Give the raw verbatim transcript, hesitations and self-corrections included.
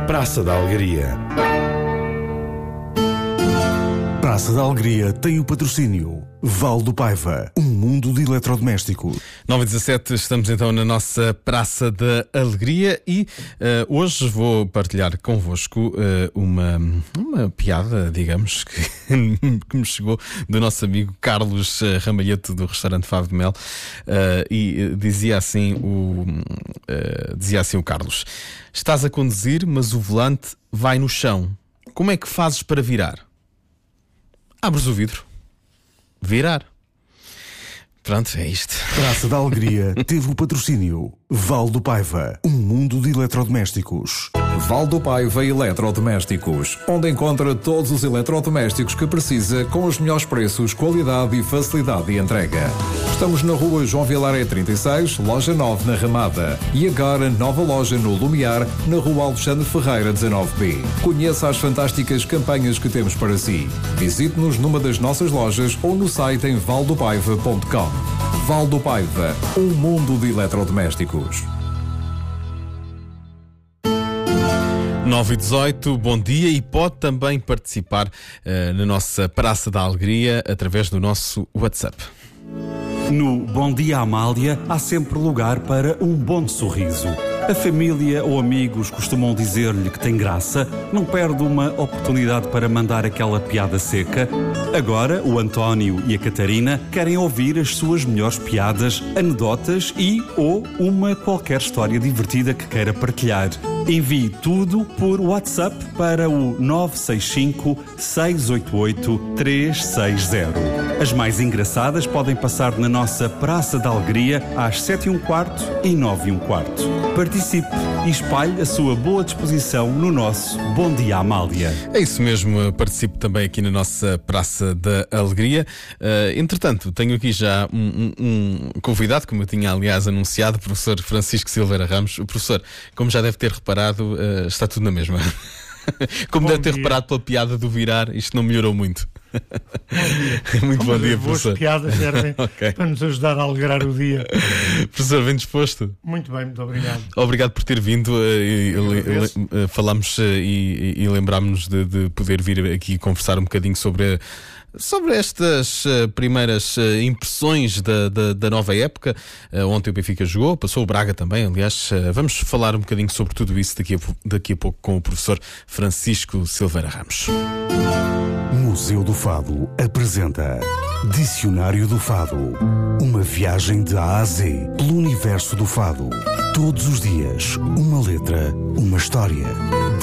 Praça da Alegria. Praça da Alegria tem o patrocínio Val do Paiva, um mundo de eletrodomésticos. nove e dezassete, estamos então na nossa Praça da Alegria e uh, hoje vou partilhar convosco uh, uma, uma piada, digamos, que, que me chegou do nosso amigo Carlos Ramalhete, do restaurante Favo de Mel, uh, e uh, dizia assim o, uh, dizia assim o Carlos: estás a conduzir, mas o volante vai no chão. Como é que fazes para virar? Abres o vidro. Virar. Pronto, é isto. Praça da Alegria teve o patrocínio Val do Paiva, um mundo de eletrodomésticos. Val do Paiva Eletrodomésticos, onde encontra todos os eletrodomésticos que precisa com os melhores preços, qualidade e facilidade de entrega. Estamos na rua João Vilaré trinta e seis, loja nove na Ramada. E agora nova loja no Lumiar, na rua Alexandre Ferreira dezanove B. Conheça as fantásticas campanhas que temos para si. Visite-nos numa das nossas lojas ou no site em valdopaiva ponto com. Val do Paiva, um mundo de eletrodomésticos. nove e dezoito, bom dia, e pode também participar uh, na nossa Praça da Alegria através do nosso WhatsApp. No Bom Dia Amália há sempre lugar para um bom sorriso. A família ou amigos costumam dizer-lhe que tem graça, não perde uma oportunidade para mandar aquela piada seca. Agora, o António e a Catarina querem ouvir as suas melhores piadas, anedotas e ou uma qualquer história divertida que queira partilhar. Envie tudo por WhatsApp para o nove seis cinco, seis oito oito, três seis zero. As mais engraçadas podem passar na nossa Praça da Alegria às sete e um quarto e nove e um quarto. Participe e espalhe a sua boa disposição no nosso Bom Dia Amália. É isso mesmo, participe também aqui na nossa Praça da Alegria. Uh, entretanto, tenho aqui já um, um, um convidado, como eu tinha aliás anunciado, o professor Francisco Silveira Ramos. O professor, como já deve ter reparado, uh, está tudo na mesma. Como bom deve ter dia. Reparado pela piada do virar, isto não melhorou muito. Muito bom dia, professor. As piadas servem okay. para nos ajudar a alegrar o dia. Professor, bem disposto? Muito bem, muito obrigado. Obrigado por ter vindo. Uh, falámos uh, e, e lembrámos de, de poder vir aqui conversar um bocadinho sobre, sobre estas uh, primeiras uh, impressões da, da, da nova época. Uh, ontem o Benfica jogou, passou o Braga também, aliás. Uh, vamos falar um bocadinho sobre tudo isso daqui a, daqui a pouco com o professor Francisco Silveira Ramos. Museu do Fado apresenta Dicionário do Fado. Uma viagem de A a Z pelo universo do fado. Todos os dias, uma letra, uma história.